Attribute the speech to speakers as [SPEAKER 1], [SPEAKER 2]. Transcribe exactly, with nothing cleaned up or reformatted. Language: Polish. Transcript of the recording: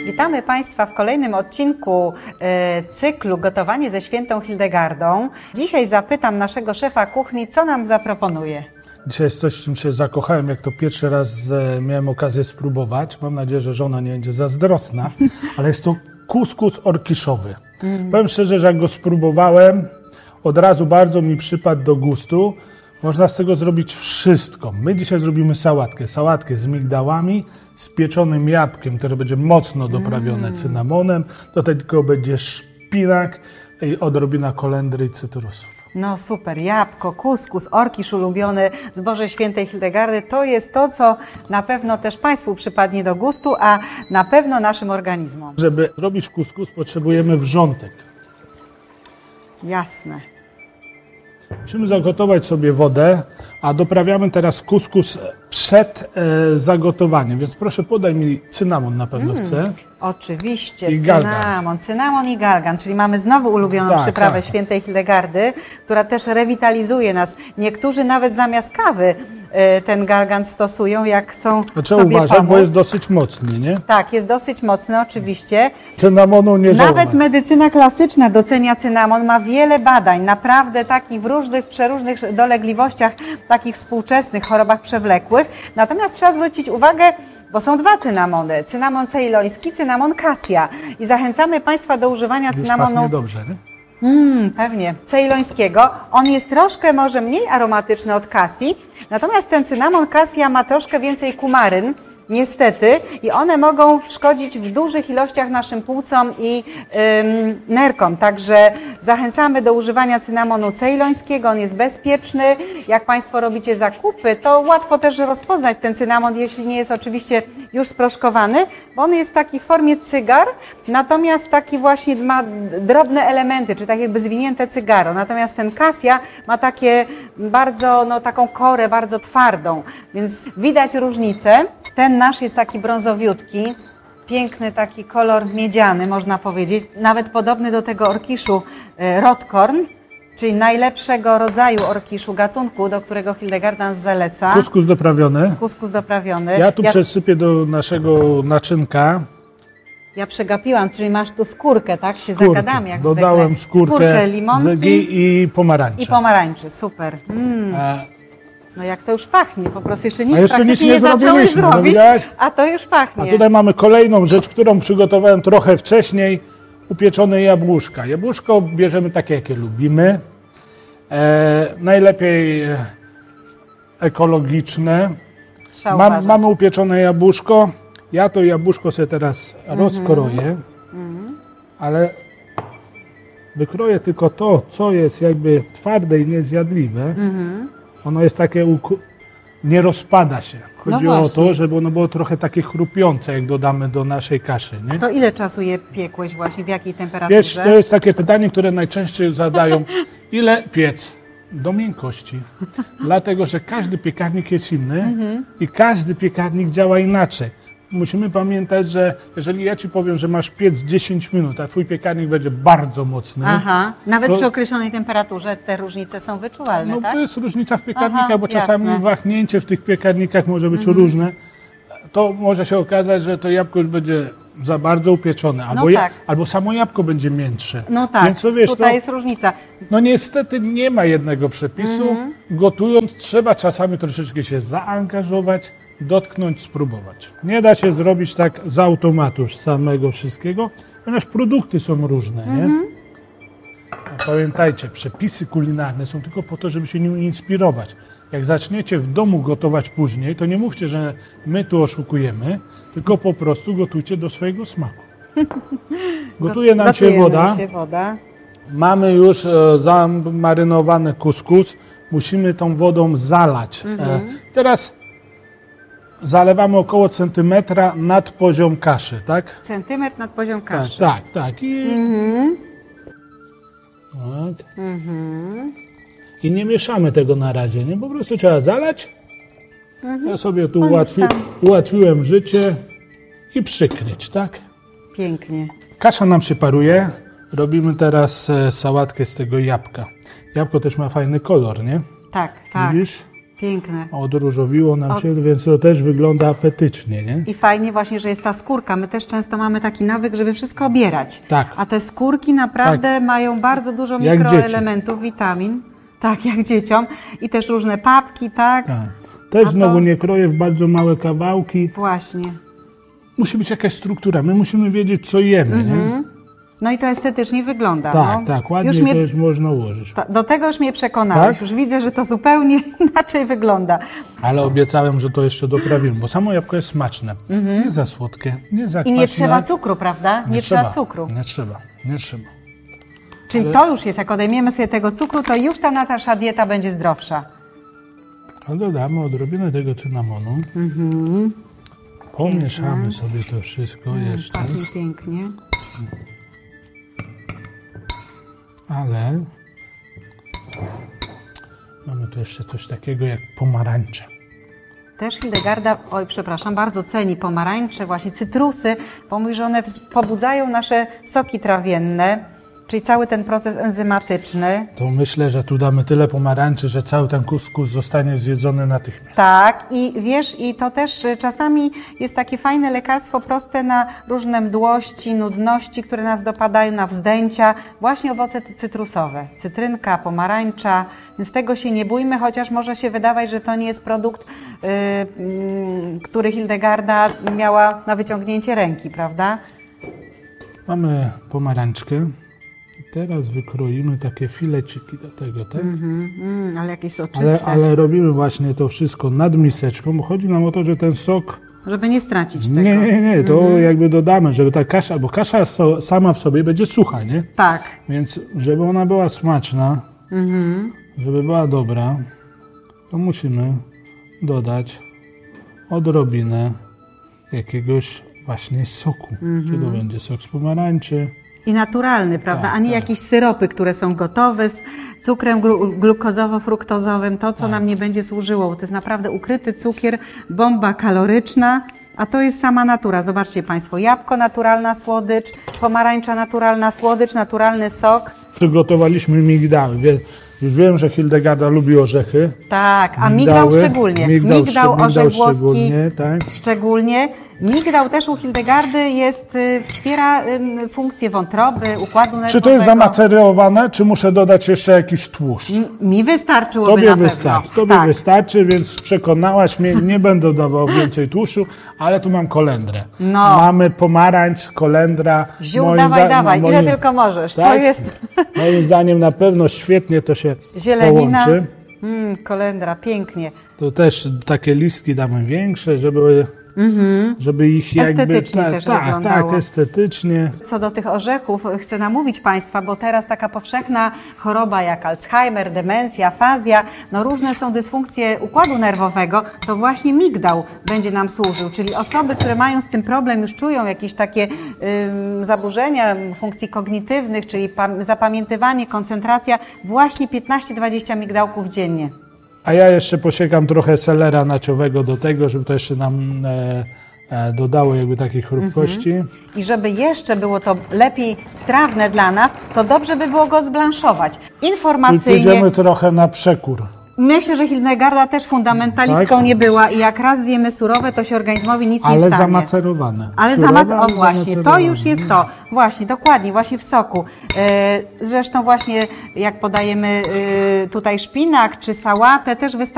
[SPEAKER 1] Witamy Państwa w kolejnym odcinku e, cyklu Gotowanie ze świętą Hildegardą. Dzisiaj zapytam naszego szefa kuchni, co nam zaproponuje.
[SPEAKER 2] Dzisiaj jest coś, w czym się zakochałem, jak to pierwszy raz e, miałem okazję spróbować. Mam nadzieję, że żona nie będzie zazdrosna, ale jest to kuskus orkiszowy. Mm. Powiem szczerze, że jak go spróbowałem, od razu bardzo mi przypadł do gustu. Można z tego zrobić wszystko. My dzisiaj zrobimy sałatkę. Sałatkę z migdałami, z pieczonym jabłkiem, które będzie mocno doprawione mm. cynamonem. Do tego będzie szpinak i odrobina kolendry i cytrusów.
[SPEAKER 1] No super, jabłko, kuskus, orkisz ulubiony z Bożej Świętej Hildegardy. To jest to, co na pewno też Państwu przypadnie do gustu, a na pewno naszym organizmom.
[SPEAKER 2] Żeby robić kuskus, potrzebujemy wrzątek.
[SPEAKER 1] Jasne.
[SPEAKER 2] Musimy zagotować sobie wodę, a doprawiamy teraz kuskus przed e, zagotowaniem, więc proszę podaj mi cynamon, na pewno mm, chcę.
[SPEAKER 1] Oczywiście,
[SPEAKER 2] I
[SPEAKER 1] cynamon,
[SPEAKER 2] galgan.
[SPEAKER 1] cynamon i galgan, czyli mamy znowu ulubioną
[SPEAKER 2] tak,
[SPEAKER 1] przyprawę
[SPEAKER 2] tak.
[SPEAKER 1] Świętej Hildegardy, która też rewitalizuje nas. Niektórzy nawet zamiast kawy y, ten galgan stosują, jak chcą
[SPEAKER 2] A trzeba
[SPEAKER 1] sobie
[SPEAKER 2] uważać,
[SPEAKER 1] pomóc.
[SPEAKER 2] bo jest dosyć mocny, nie?
[SPEAKER 1] Tak, jest dosyć mocny oczywiście.
[SPEAKER 2] Cynamonu nie żałuję.
[SPEAKER 1] Nawet medycyna klasyczna docenia cynamon, ma wiele badań, naprawdę takich w różnych, przeróżnych dolegliwościach, takich współczesnych chorobach przewlekłych. Natomiast trzeba zwrócić uwagę, bo są dwa cynamony, cynamon ceyloński, cynamon cassia. I zachęcamy Państwa do używania
[SPEAKER 2] Już
[SPEAKER 1] cynamonu...
[SPEAKER 2] pachnie dobrze, nie?
[SPEAKER 1] Mm, pewnie, ceylońskiego. On jest troszkę może mniej aromatyczny od cassi, natomiast ten cynamon cassia ma troszkę więcej kumaryn, niestety, i one mogą szkodzić w dużych ilościach naszym płucom i ym, nerkom. Także zachęcamy do używania cynamonu ceylońskiego, on jest bezpieczny. Jak Państwo robicie zakupy, to łatwo też rozpoznać ten cynamon, jeśli nie jest oczywiście już sproszkowany, bo on jest taki w formie cygar, natomiast taki właśnie ma drobne elementy, czy tak jakby zwinięte cygaro. Natomiast ten cassia ma takie bardzo, no taką korę bardzo twardą, więc widać różnicę. Ten nasz jest taki brązowiutki, piękny taki kolor miedziany, można powiedzieć, nawet podobny do tego orkiszu Rotkorn, czyli najlepszego rodzaju orkiszu, gatunku, do którego Hildegarda nas zaleca.
[SPEAKER 2] Kuskus doprawiony.
[SPEAKER 1] Kuskus doprawiony.
[SPEAKER 2] Ja tu
[SPEAKER 1] ja,
[SPEAKER 2] przesypię do naszego naczynka.
[SPEAKER 1] Ja przegapiłam, czyli masz tu skórkę, tak? Się
[SPEAKER 2] Skórkę.
[SPEAKER 1] zagadam jak
[SPEAKER 2] Dodałem
[SPEAKER 1] zwykle.
[SPEAKER 2] skórkę,
[SPEAKER 1] skórkę limonki
[SPEAKER 2] i pomarańcze.
[SPEAKER 1] I pomarańczy, super. Mm.
[SPEAKER 2] A,
[SPEAKER 1] No jak to już pachnie, po prostu jeszcze nic
[SPEAKER 2] A jeszcze nic
[SPEAKER 1] praktycznie
[SPEAKER 2] nie
[SPEAKER 1] nie zaczęłeś
[SPEAKER 2] zrobiliśmy, no
[SPEAKER 1] zrobić,
[SPEAKER 2] widać?
[SPEAKER 1] a to już pachnie.
[SPEAKER 2] a tutaj mamy kolejną rzecz, którą przygotowałem trochę wcześniej. Upieczone jabłuszka. Jabłuszko bierzemy takie, jakie lubimy. E, najlepiej e, ekologiczne.
[SPEAKER 1] Trzeba
[SPEAKER 2] Mam,
[SPEAKER 1] uważać.
[SPEAKER 2] mamy upieczone jabłuszko. Ja to jabłuszko sobie teraz mm-hmm. rozkroję, mm-hmm. ale wykroję tylko to, co jest jakby twarde i niezjadliwe. Mm-hmm. Ono jest takie, nie rozpada się. Chodzi
[SPEAKER 1] no
[SPEAKER 2] o to, żeby ono było trochę takie chrupiące, jak dodamy do naszej kaszy. Nie?
[SPEAKER 1] To ile czasu je piekłeś właśnie, w jakiej temperaturze?
[SPEAKER 2] Wiesz, to jest takie pytanie, które najczęściej zadają. Ile piec? Do miękkości. Dlatego, że każdy piekarnik jest inny mm-hmm. i każdy piekarnik działa inaczej. Musimy pamiętać, że jeżeli ja Ci powiem, że masz piec dziesięć minut, a Twój piekarnik będzie bardzo mocny.
[SPEAKER 1] Aha, nawet
[SPEAKER 2] to,
[SPEAKER 1] przy określonej temperaturze te różnice są wyczuwalne,
[SPEAKER 2] no,
[SPEAKER 1] tak?
[SPEAKER 2] to jest różnica w piekarnikach,
[SPEAKER 1] Aha,
[SPEAKER 2] bo czasami
[SPEAKER 1] jasne.
[SPEAKER 2] wahnięcie w tych piekarnikach może być mhm. różne. To może się okazać, że to jabłko już będzie za bardzo upieczone, albo,
[SPEAKER 1] no
[SPEAKER 2] ja,
[SPEAKER 1] tak.
[SPEAKER 2] albo samo jabłko będzie miętsze.
[SPEAKER 1] No tak,
[SPEAKER 2] Więc, to, wiesz,
[SPEAKER 1] tutaj
[SPEAKER 2] to,
[SPEAKER 1] jest różnica.
[SPEAKER 2] No niestety nie ma jednego przepisu. Mhm. Gotując trzeba czasami troszeczkę się zaangażować, dotknąć, spróbować. Nie da się zrobić tak z automatu z samego wszystkiego, ponieważ produkty są różne, nie? Mm-hmm. A pamiętajcie, przepisy kulinarne są tylko po to, żeby się nim inspirować. Jak zaczniecie w domu gotować później, to nie mówcie, że my tu oszukujemy, tylko po prostu gotujcie do swojego smaku. Gotuje nam się woda.
[SPEAKER 1] się woda.
[SPEAKER 2] Mamy już e, zamarynowany kuskus. Musimy tą wodą zalać. Mm-hmm. E, teraz zalewamy około centymetra nad poziom kaszy, tak?
[SPEAKER 1] Centymetr nad poziom kaszy.
[SPEAKER 2] Tak, tak, tak. I,
[SPEAKER 1] mm-hmm.
[SPEAKER 2] tak.
[SPEAKER 1] Mm-hmm.
[SPEAKER 2] I nie mieszamy tego na razie, nie? Po prostu trzeba zalać. Mm-hmm. Ja sobie tu ułatwi, ułatwiłem życie i przykryć, tak?
[SPEAKER 1] Pięknie.
[SPEAKER 2] Kasza nam się paruje. Robimy teraz e, sałatkę z tego jabłka. Jabłko też ma fajny kolor, nie?
[SPEAKER 1] Tak, tak.
[SPEAKER 2] Widzisz?
[SPEAKER 1] Piękne.
[SPEAKER 2] Odróżowiło nam
[SPEAKER 1] Od...
[SPEAKER 2] się, więc to też wygląda apetycznie, nie?
[SPEAKER 1] I fajnie właśnie, że jest ta skórka. My też często mamy taki nawyk, żeby wszystko obierać.
[SPEAKER 2] Tak.
[SPEAKER 1] A te skórki naprawdę
[SPEAKER 2] Tak.
[SPEAKER 1] mają bardzo dużo
[SPEAKER 2] Jak
[SPEAKER 1] mikroelementów, witamin. Tak, jak dzieciom. I też różne papki, tak?
[SPEAKER 2] Tak. Też
[SPEAKER 1] A
[SPEAKER 2] znowu
[SPEAKER 1] to-
[SPEAKER 2] nie kroję w bardzo małe kawałki.
[SPEAKER 1] Właśnie.
[SPEAKER 2] Musi być jakaś struktura, my musimy wiedzieć, co jemy, nie?
[SPEAKER 1] No i to estetycznie wygląda.
[SPEAKER 2] Tak,
[SPEAKER 1] no.
[SPEAKER 2] tak, ładnie
[SPEAKER 1] Już mnie,
[SPEAKER 2] też można ułożyć.
[SPEAKER 1] ta, do tego już mnie przekonałeś.
[SPEAKER 2] Tak?
[SPEAKER 1] Już widzę, że to zupełnie inaczej wygląda.
[SPEAKER 2] Ale obiecałem, że to jeszcze doprawimy, bo samo jabłko jest smaczne. Nie za słodkie, nie za
[SPEAKER 1] I
[SPEAKER 2] kwaśne.
[SPEAKER 1] nie trzeba cukru, prawda? Nie, trzeba cukru.
[SPEAKER 2] Nie trzeba, nie trzeba.
[SPEAKER 1] Czyli to już jest, jak odejmiemy sobie tego cukru, to już ta nasza dieta będzie zdrowsza.
[SPEAKER 2] A dodamy odrobinę tego cynamonu. Pomieszamy sobie to wszystko jeszcze.
[SPEAKER 1] Pachnie pięknie.
[SPEAKER 2] Ale mamy tu jeszcze coś takiego jak pomarańcze.
[SPEAKER 1] Też Hildegarda, oj przepraszam, bardzo ceni pomarańcze, właśnie cytrusy, bo mówi, że one wz- pobudzają nasze soki trawienne, czyli cały ten proces enzymatyczny.
[SPEAKER 2] To myślę, że tu damy tyle pomarańczy, że cały ten kuskus zostanie zjedzony natychmiast.
[SPEAKER 1] Tak, i wiesz, i to też y, czasami jest takie fajne lekarstwo proste na różne mdłości, nudności, które nas dopadają, na wzdęcia, właśnie owoce ty- cytrusowe, cytrynka, pomarańcza, więc tego się nie bójmy, chociaż może się wydawać, że to nie jest produkt, y, mm, który Hildegarda miała na wyciągnięcie ręki, prawda?
[SPEAKER 2] Mamy pomarańczkę. I teraz wykroimy takie fileciki do tego, tak?
[SPEAKER 1] Mm, ale jakieś soczyste,
[SPEAKER 2] Ale, ale robimy właśnie to wszystko nad miseczką, bo chodzi nam o to, że ten sok...
[SPEAKER 1] żeby nie stracić tego.
[SPEAKER 2] Nie, nie, nie, to jakby dodamy, żeby ta kasza, bo kasza so, sama w sobie będzie sucha, nie?
[SPEAKER 1] Tak.
[SPEAKER 2] Więc żeby ona była smaczna, żeby była dobra, to musimy dodać odrobinę jakiegoś właśnie soku. Czy to będzie sok z pomarańczy?
[SPEAKER 1] I naturalny, prawda?
[SPEAKER 2] Tak,
[SPEAKER 1] A nie
[SPEAKER 2] tak.
[SPEAKER 1] jakieś syropy, które są gotowe z cukrem glu- glukozowo-fruktozowym, to co
[SPEAKER 2] Tak.
[SPEAKER 1] nam nie będzie służyło, bo to jest naprawdę ukryty cukier, bomba kaloryczna, a to jest sama natura. Zobaczcie Państwo, jabłko, naturalna słodycz, pomarańcza, naturalna słodycz, naturalny sok.
[SPEAKER 2] Przygotowaliśmy migdały. Wie, już wiem, że Hildegarda lubi orzechy.
[SPEAKER 1] Tak, a migdał
[SPEAKER 2] Migdały.
[SPEAKER 1] szczególnie.
[SPEAKER 2] Migdał,
[SPEAKER 1] Migdał,
[SPEAKER 2] migdał
[SPEAKER 1] orzech włoski
[SPEAKER 2] szczególnie, tak.
[SPEAKER 1] szczególnie. Migdał też u Hildegardy jest, y, wspiera y, funkcję wątroby, układu nerwowego.
[SPEAKER 2] Czy to jest zamacerowane, czy muszę dodać jeszcze jakiś tłuszcz?
[SPEAKER 1] Mi wystarczyłoby
[SPEAKER 2] Tobie
[SPEAKER 1] na
[SPEAKER 2] wystarczy,
[SPEAKER 1] pewno.
[SPEAKER 2] tobie
[SPEAKER 1] tak.
[SPEAKER 2] wystarczy, więc przekonałaś mnie, nie będę dawał więcej tłuszczu, ale tu mam kolendrę.
[SPEAKER 1] No.
[SPEAKER 2] Mamy pomarańcz, kolendra.
[SPEAKER 1] Ziół,
[SPEAKER 2] Moim
[SPEAKER 1] dawaj,
[SPEAKER 2] zda-
[SPEAKER 1] dawaj,
[SPEAKER 2] no,
[SPEAKER 1] ile
[SPEAKER 2] moim-
[SPEAKER 1] tylko możesz. To
[SPEAKER 2] Tak?
[SPEAKER 1] jest
[SPEAKER 2] Moim zdaniem na pewno świetnie to się
[SPEAKER 1] zielenina.
[SPEAKER 2] połączy.
[SPEAKER 1] Mm, kolendra, pięknie.
[SPEAKER 2] To też takie listki damy większe, żeby, żeby ich jakby...
[SPEAKER 1] Estetycznie też
[SPEAKER 2] tak,
[SPEAKER 1] wyglądało.
[SPEAKER 2] tak, estetycznie.
[SPEAKER 1] Co do tych orzechów, chcę namówić Państwa, bo teraz taka powszechna choroba jak Alzheimer, demencja, afazja, no różne są dysfunkcje układu nerwowego, to właśnie migdał będzie nam służył, czyli osoby, które mają z tym problem, już czują jakieś takie ym, zaburzenia funkcji kognitywnych, czyli pam- zapamiętywanie, koncentracja, właśnie piętnaście do dwudziestu migdałków dziennie.
[SPEAKER 2] A ja jeszcze posiekam trochę selera naciowego do tego, żeby to jeszcze nam e, e, dodało jakby takiej chrupkości.
[SPEAKER 1] I żeby jeszcze było to lepiej strawne dla nas, to dobrze by było go zblanszować.
[SPEAKER 2] I
[SPEAKER 1] Informacyjnie.
[SPEAKER 2] pójdziemy trochę na przekór.
[SPEAKER 1] Myślę, że Hildegarda też fundamentalistką
[SPEAKER 2] Tak.
[SPEAKER 1] nie była i jak raz zjemy surowe, to się organizmowi nic nie
[SPEAKER 2] Ale
[SPEAKER 1] stanie.
[SPEAKER 2] zamacerowane.
[SPEAKER 1] Ale
[SPEAKER 2] Surowe,
[SPEAKER 1] zamac...
[SPEAKER 2] ale
[SPEAKER 1] O właśnie, to
[SPEAKER 2] zamacerowane.
[SPEAKER 1] już jest to. Właśnie, dokładnie, właśnie w soku. E, Zresztą właśnie jak podajemy e, tutaj szpinak czy sałatę, też wystarczy